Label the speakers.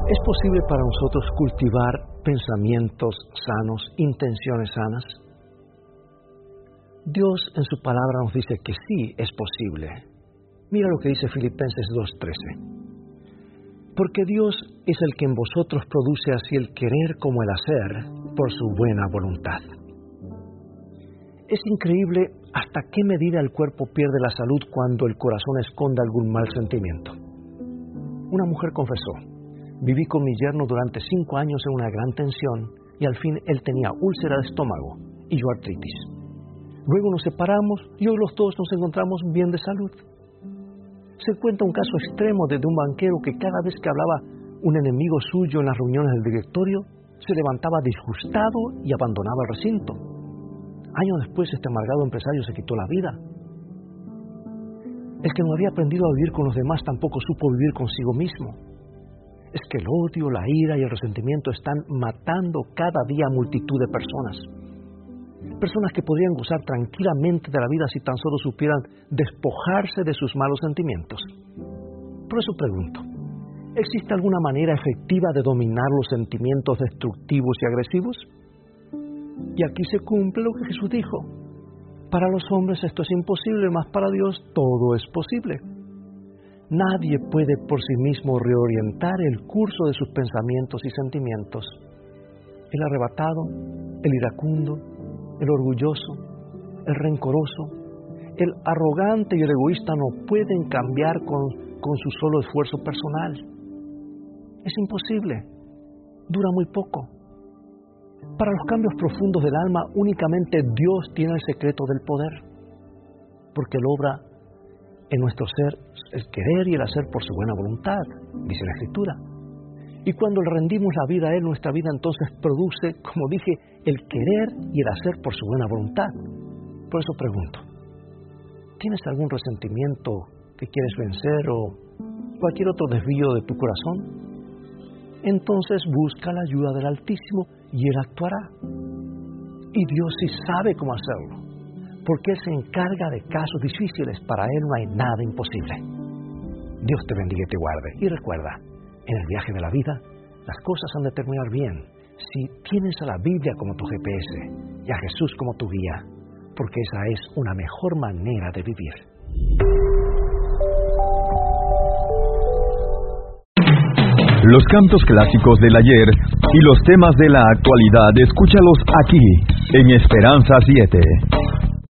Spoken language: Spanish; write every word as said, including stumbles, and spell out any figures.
Speaker 1: ¿Es posible para nosotros cultivar pensamientos sanos, intenciones sanas? Dios en su palabra nos dice que sí es posible. Mira lo que dice Filipenses dos trece. Porque Dios es el que en vosotros produce así el querer como el hacer por su buena voluntad. Es increíble hasta qué medida el cuerpo pierde la salud cuando el corazón esconde algún mal sentimiento. Una mujer confesó: viví con mi yerno durante cinco años en una gran tensión y al fin él tenía úlcera de estómago y yo artritis. Luego nos separamos y hoy los dos nos encontramos bien de salud. Se cuenta un caso extremo de un banquero que cada vez que hablaba un enemigo suyo en las reuniones del directorio, se levantaba disgustado y abandonaba el recinto. Años después, este amargado empresario se quitó la vida. El que no había aprendido a vivir con los demás tampoco supo vivir consigo mismo. Es que el odio, la ira y el resentimiento están matando cada día a multitud de personas. Personas que podrían gozar tranquilamente de la vida si tan solo supieran despojarse de sus malos sentimientos. Por eso pregunto, ¿existe alguna manera efectiva de dominar los sentimientos destructivos y agresivos? Y aquí se cumple lo que Jesús dijo: para los hombres esto es imposible, mas para Dios todo es posible. Nadie puede por sí mismo reorientar el curso de sus pensamientos y sentimientos. El arrebatado, el iracundo, el orgulloso, el rencoroso, el arrogante y el egoísta no pueden cambiar con, con su solo esfuerzo personal. Es imposible, dura muy poco. Para los cambios profundos del alma, únicamente Dios tiene el secreto del poder, porque Él obra en nuestro ser el querer y el hacer por su buena voluntad, dice la Escritura. Y cuando le rendimos la vida a Él, nuestra vida entonces produce, como dije, el querer y el hacer por su buena voluntad. Por eso pregunto, ¿tienes algún resentimiento que quieres vencer o cualquier otro desvío de tu corazón? Entonces busca la ayuda del Altísimo y Él actuará. Y Dios sí sabe cómo hacerlo, porque Él se encarga de casos difíciles. Para Él no hay nada imposible. Dios te bendiga y te guarde. Y recuerda, en el viaje de la vida, las cosas han de terminar bien si tienes a la Biblia como tu G P S y a Jesús como tu guía, porque esa es una mejor manera de vivir.
Speaker 2: Los cantos clásicos del ayer y los temas de la actualidad, escúchalos aquí, en Esperanza siete.